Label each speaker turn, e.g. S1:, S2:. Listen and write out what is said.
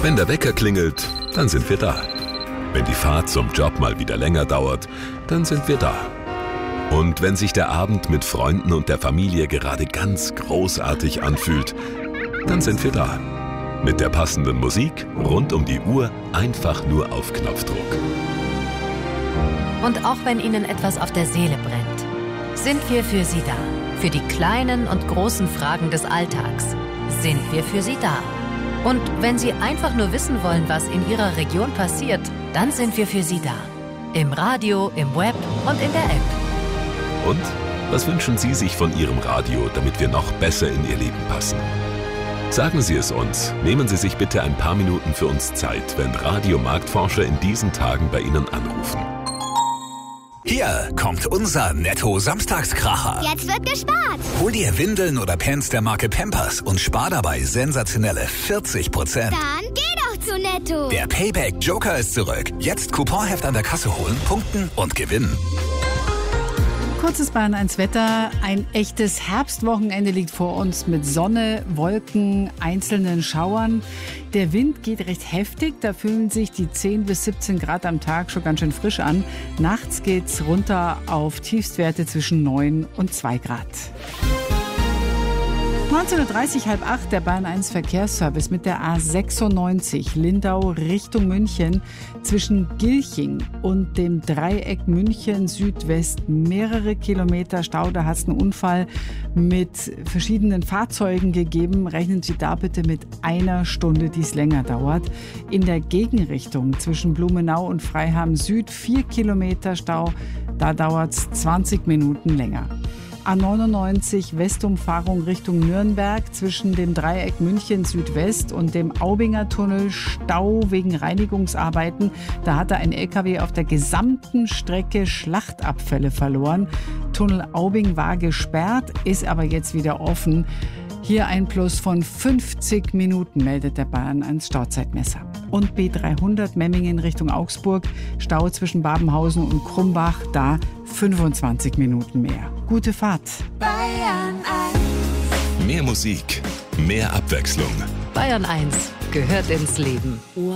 S1: Wenn der Wecker klingelt, dann sind wir da. Wenn die Fahrt zum Job mal wieder länger dauert, dann sind wir da. Und wenn sich der Abend mit Freunden und der Familie gerade ganz großartig anfühlt, dann sind wir da. Mit der passenden Musik rund um die Uhr, einfach nur auf Knopfdruck.
S2: Und auch wenn Ihnen etwas auf der Seele brennt, sind wir für Sie da. Für die kleinen und großen Fragen des Alltags sind wir für Sie da. Und wenn Sie einfach nur wissen wollen, was in Ihrer Region passiert, dann sind wir für Sie da. Im Radio, im Web und in der App.
S1: Und was wünschen Sie sich von Ihrem Radio, damit wir noch besser in Ihr Leben passen? Sagen Sie es uns. Nehmen Sie sich bitte ein paar Minuten für uns Zeit, wenn Radiomarktforscher in diesen Tagen bei Ihnen anrufen.
S3: Hier kommt unser Netto-Samstagskracher.
S4: Jetzt wird gespart.
S3: Hol dir Windeln oder Pants der Marke Pampers und spar dabei sensationelle 40%.
S4: Dann geh doch zu Netto.
S3: Der Payback Joker ist zurück. Jetzt Couponheft an der Kasse holen, punkten und gewinnen.
S5: Kurzes Bayern 1 Wetter. Ein echtes Herbstwochenende liegt vor uns mit Sonne, Wolken, einzelnen Schauern. Der Wind geht recht heftig, da fühlen sich die 10 bis 17 Grad am Tag schon ganz schön frisch an. Nachts geht's runter auf Tiefstwerte zwischen 9 und 2 Grad. 19.30 halb 8, der Bayern 1 Verkehrsservice mit der A96 Lindau Richtung München zwischen Gilching und dem Dreieck München Südwest mehrere Kilometer Stau. Da hat es einen Unfall mit verschiedenen Fahrzeugen gegeben. Rechnen Sie da bitte mit einer Stunde, die es länger dauert. In der Gegenrichtung zwischen Blumenau und Freiham Süd 4 Kilometer Stau. Da dauert es 20 Minuten länger. A99 Westumfahrung Richtung Nürnberg zwischen dem Dreieck München Südwest und dem Aubinger Tunnel Stau wegen Reinigungsarbeiten. Da hatte ein LKW auf der gesamten Strecke Schlachtabfälle verloren. Tunnel Aubing war gesperrt, ist aber jetzt wieder offen. Hier ein Plus von 50 Minuten, meldet der Bayern 1 Stauzeitmesser. Und B300 Memmingen Richtung Augsburg, Stau zwischen Babenhausen und Krumbach, da 25 Minuten mehr. Gute Fahrt.
S4: Bayern 1.
S1: Mehr Musik, mehr Abwechslung.
S2: Bayern 1 gehört ins Leben.